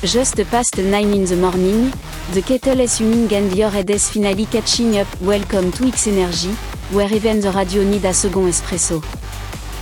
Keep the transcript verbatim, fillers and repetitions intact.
Just past nine in the morning, the kettle is humming and your head is finally catching up. Welcome to X Energy, where even the radio need a second espresso.